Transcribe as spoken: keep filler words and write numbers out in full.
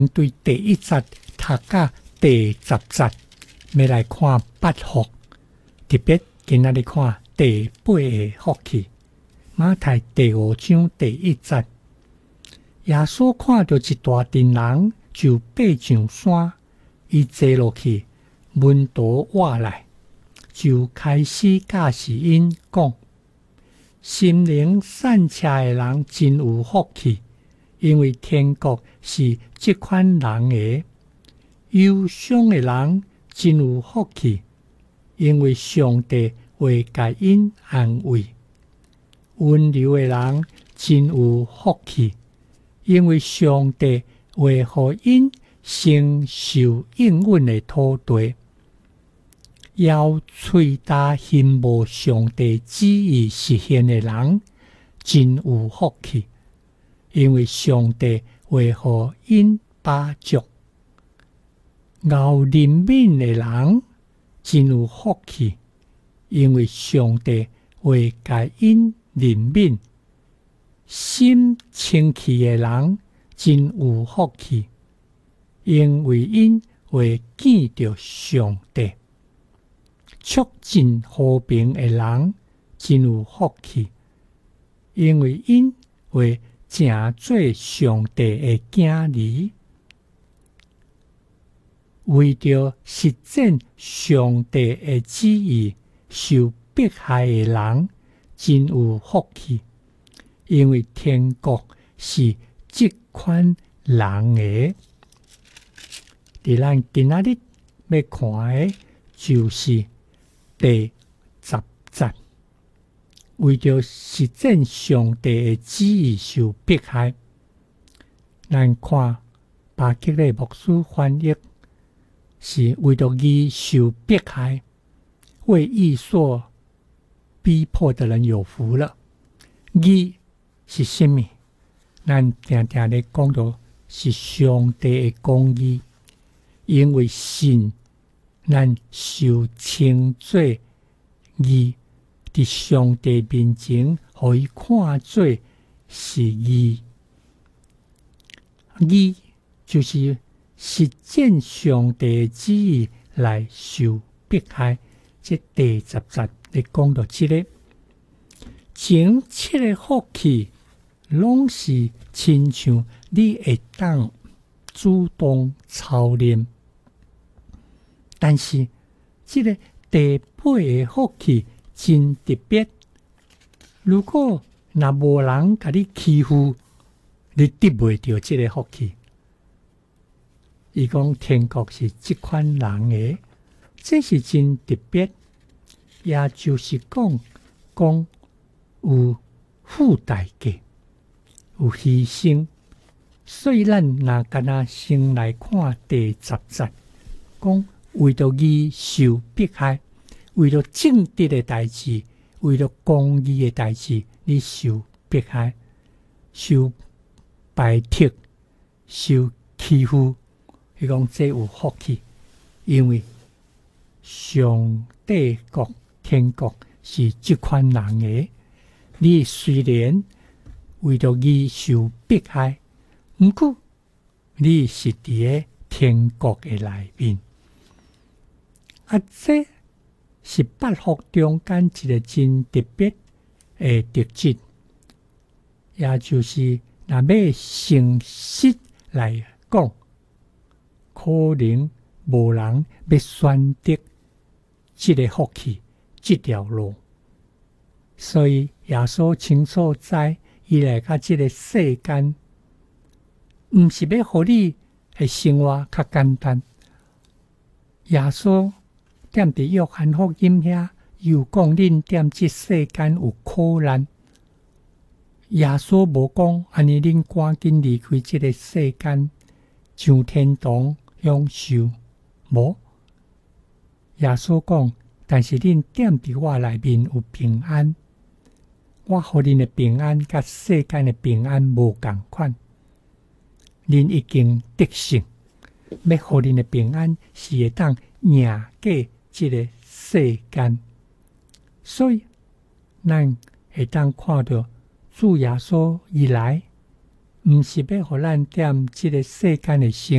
对第一节读到第十节，要来看八福，特别今仔日看第八个福气。马太第五章第一节，耶稣看到一大群人就爬上山，伊坐落去，门徒wat来，就开始教示因讲：心灵善车的人真有福气，因为天国是这款人的；忧伤的人真有福气，因为上帝会甲因安慰；温柔的人真有福气，因为上帝会互因承受应允的土地。要喙焦羡慕上帝旨意实现的人真有福气，因为上帝会互因饱足。熬怜悯的人真有福气，因为上帝会甲因怜悯。心清气的人真有福气，因为因会见到上帝。促进和平的人真有福气，因为因会成做上帝的囝儿。为着实践上帝的旨意受迫害的人真有福气，因为天国是这款人的。伫咱今仔日要看的就是第十节，为着实践上帝的旨意受迫害。咱看巴吉勒牧师翻译是为着义受迫害，为义所逼迫的人有福了。义是什么？咱常常咧讲到是上帝的公义，因为信咱受称做义，伫上帝面前，互伊看做是义。义就是实践上帝的旨意来受迫害。这第十节咧讲到这个，前七个福气，拢是亲像你会当主动操练。但是，这个第八个福气真特别。如果若无人甲你欺负，你得袂到这个福气。伊讲天国是这款人的，这是真特别。也就是讲，讲有付代价，有牺牲。所以咱若干那先来看第十节，讲为着义受迫害，为了正直的代志，为了公义的代志，你受迫害、受排斥、受欺负，伊讲这有福气，因为上帝国、天国是这款人的。你虽然为着义受迫害，不过你是伫个天国的内面。啊，这是八福中间一个真特别的特质，也就是若要诚实来讲，可能无人要选择这个福气这条路。所以耶稣清楚知，伊来到这个世间，毋是要互你的生活较简单。耶稣踮伫约翰福音遐，又讲恁踮即世间有苦难。耶稣无讲安尼，恁赶紧离开即个世间，上天堂享受。无，耶稣讲，但是恁踮伫我内面有平安。我互恁的平安，甲世间的平安无共款。恁已经得胜，要互恁的平安是会当赢过这个世间。所以，咱会当看到主耶稣以来， 毋是要互咱踮即个世间的生